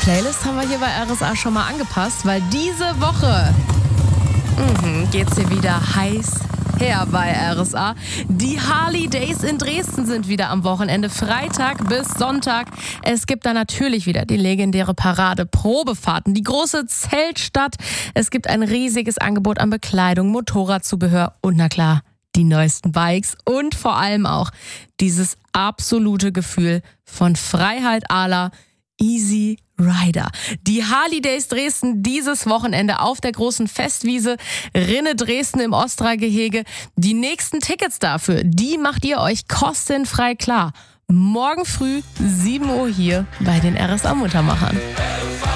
Playlist haben wir hier bei RSA schon mal angepasst, weil diese Woche geht's hier wieder heiß her bei RSA. Die Harley Days in Dresden sind wieder am Wochenende, Freitag bis Sonntag. Es gibt da natürlich wieder die legendäre Parade, Probefahrten, die große Zeltstadt. Es gibt ein riesiges Angebot an Bekleidung, Motorradzubehör und na klar, die neuesten Bikes und vor allem auch dieses absolute Gefühl von Freiheit à la Easy Rider. Die Harley Days Dresden dieses Wochenende auf der großen Festwiese Rinne Dresden im Ostra-Gehege. Die nächsten Tickets dafür, die macht ihr euch kostenfrei klar. Morgen früh 7 Uhr hier bei den RSA Muttermachern.